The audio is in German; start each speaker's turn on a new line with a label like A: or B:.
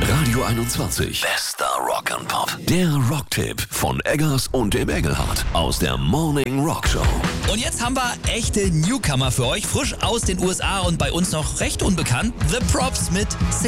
A: Radio 21. Bester Rock'n'Pop. Der Rocktipp von Eggers und dem Engelhardt aus der Morning Rock Show.
B: Und jetzt haben wir echte Newcomer für euch, frisch aus den USA und bei uns noch recht unbekannt. The Props mit Sing